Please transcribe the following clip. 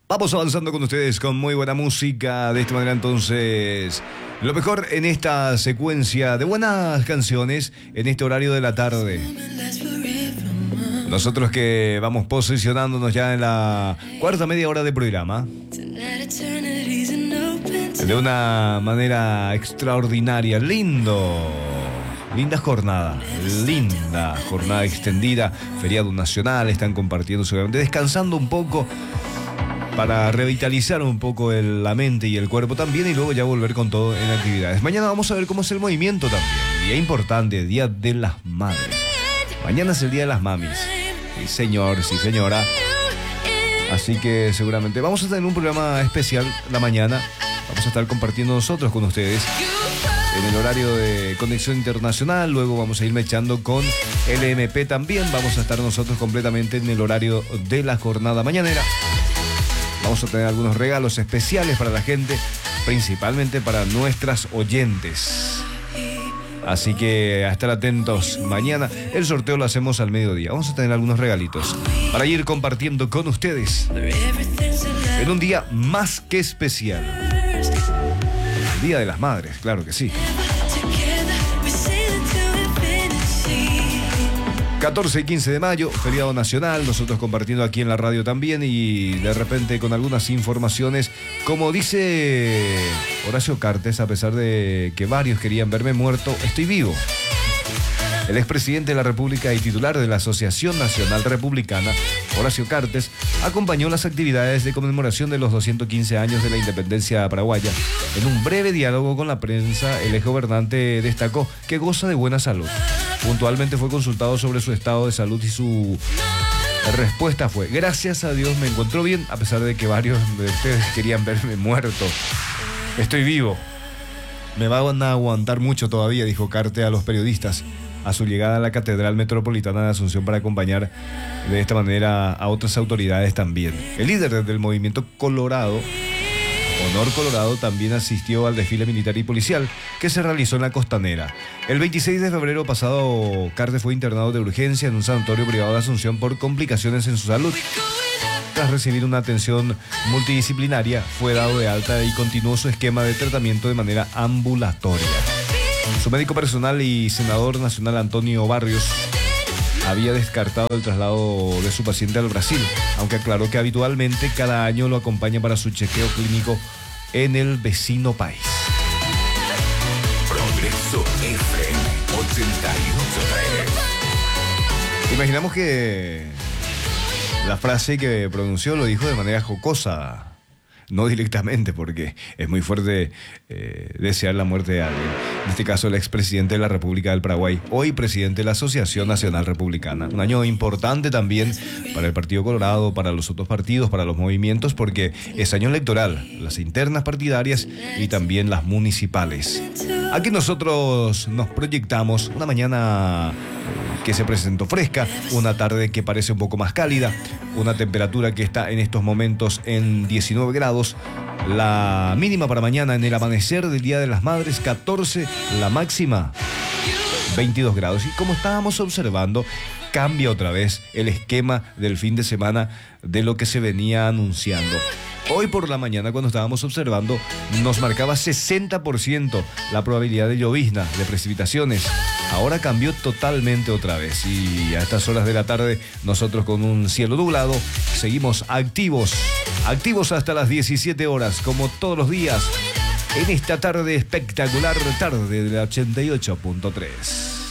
Vamos avanzando con ustedes con muy buena música. De esta manera, entonces, lo mejor en esta secuencia de buenas canciones en este horario de la tarde. Nosotros que vamos posicionándonos ya en la cuarta media hora de programa. De una manera extraordinaria. Linda jornada extendida, feriado nacional, están compartiendo seguramente, descansando un poco para revitalizar un poco la mente y el cuerpo también, y luego ya volver con todo en actividades. Mañana vamos a ver cómo es el movimiento también. Día importante, Día de las Madres. Mañana es el Día de las Mamis. Sí, señor, sí, señora. Así que seguramente vamos a tener un programa especial la mañana. Vamos a estar compartiendo nosotros con ustedes en el horario de Conexión Internacional. Luego vamos a ir mechando con LMP también. Vamos a estar nosotros completamente en el horario de la jornada mañanera. Vamos a tener algunos regalos especiales para la gente, principalmente para nuestras oyentes. Así que a estar atentos mañana. El sorteo lo hacemos al mediodía. Vamos a tener algunos regalitos para ir compartiendo con ustedes en un día más que especial. El Día de las Madres, claro que sí. 14 y 15 de mayo, feriado nacional, nosotros compartiendo aquí en la radio también, y de repente con algunas informaciones, como dice Horacio Cartes, a pesar de que varios querían verme muerto, estoy vivo. El expresidente de la República y titular de la Asociación Nacional Republicana, Horacio Cartes, acompañó las actividades de conmemoración de los 215 años de la independencia paraguaya. En un breve diálogo con la prensa, el exgobernante destacó que goza de buena salud. Puntualmente fue consultado sobre su estado de salud y su respuesta fue: gracias a Dios me encuentro bien, a pesar de que varios de ustedes querían verme muerto. Estoy vivo. Me van a aguantar mucho todavía, dijo Cartes a los periodistas a su llegada a la Catedral Metropolitana de Asunción para acompañar de esta manera a otras autoridades también. El líder del movimiento Colorado, Honor Colorado, también asistió al desfile militar y policial que se realizó en la Costanera. El 26 de febrero pasado, Cartes fue internado de urgencia en un sanatorio privado de Asunción por complicaciones en su salud. Tras recibir una atención multidisciplinaria, fue dado de alta y continuó su esquema de tratamiento de manera ambulatoria. Su médico personal y senador nacional Antonio Barrios había descartado el traslado de su paciente al Brasil, aunque aclaró que habitualmente cada año lo acompaña para su chequeo clínico en el vecino país. Progreso FM 88.3. Imaginamos que la frase que pronunció lo dijo de manera jocosa, no directamente, porque es muy fuerte desear la muerte de alguien. En este caso, el expresidente de la República del Paraguay, hoy presidente de la Asociación Nacional Republicana. Un año importante también para el Partido Colorado, para los otros partidos, para los movimientos, porque es año electoral, las internas partidarias y también las municipales. Aquí nosotros nos proyectamos una mañana que se presentó fresca, una tarde que parece un poco más cálida, una temperatura que está en estos momentos en 19 grados, la mínima para mañana en el amanecer del Día de las Madres 14, la máxima 22 grados. Y como estábamos observando, cambia otra vez el esquema del fin de semana de lo que se venía anunciando. Hoy por la mañana, cuando estábamos observando, nos marcaba 60% la probabilidad de llovizna, de precipitaciones. Ahora cambió totalmente otra vez. Y a estas horas de la tarde, nosotros con un cielo nublado, seguimos activos hasta las 17 horas, como todos los días, en esta tarde espectacular, tarde de la 88.3.